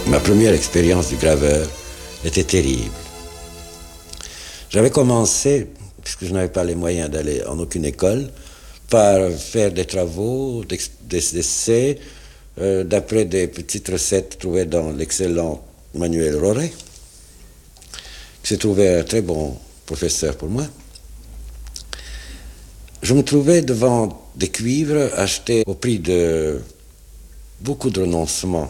Ma première expérience du graveur était terrible. J'avais commencé, puisque je n'avais pas les moyens d'aller en aucune école, par faire des travaux, des essais, d'après des petites recettes trouvées dans l'excellent Manuel Roré, qui s'est trouvé un très bon professeur pour moi. Je me trouvais devant des cuivres achetés au prix de beaucoup de renoncements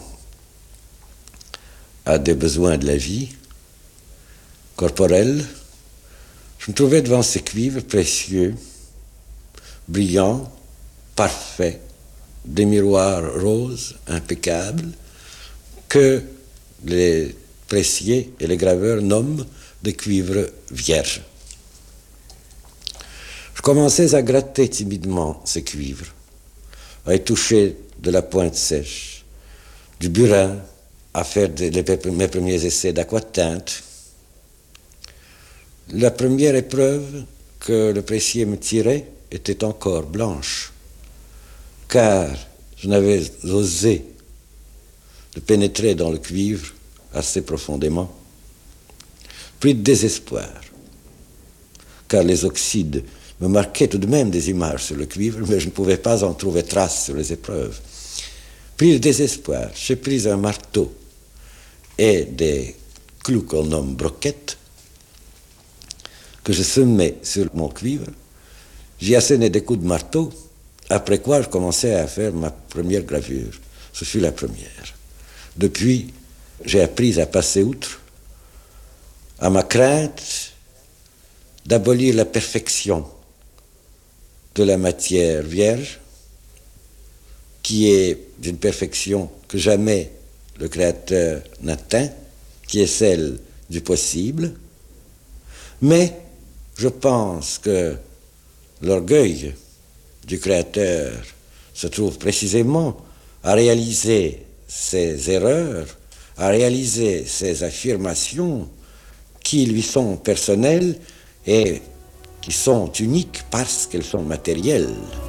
à des besoins de la vie corporelle. Je me trouvais devant ces cuivres précieux, brillants, parfaits, des miroirs roses, impeccables, que les pressiers et les graveurs nomment des cuivres vierges. Je commençais à gratter timidement ces cuivres, à y toucher de la pointe sèche, du burin, à faire mes premiers essais d'aquatinte. La première épreuve que le pressier me tirait était encore blanche, car je n'avais osé de pénétrer dans le cuivre assez profondément. Pris de désespoir, car les oxydes me marquaient tout de même des images sur le cuivre, mais je ne pouvais pas en trouver trace sur les épreuves. Pris de désespoir, j'ai pris un marteau et des clous qu'on nomme broquettes, que je semais sur mon cuivre. J'y assénais des coups de marteau, après quoi je commençais à faire ma première gravure. Ce fut la première. Depuis, j'ai appris à passer outre, à ma crainte d'abolir la perfection de la matière vierge, qui est d'une perfection que jamais le Créateur n'atteint, qui est celle du possible. Mais je pense que l'orgueil du Créateur se trouve précisément à réaliser ces erreurs, à réaliser ces affirmations qui lui sont personnelles et qui sont uniques parce qu'elles sont matérielles.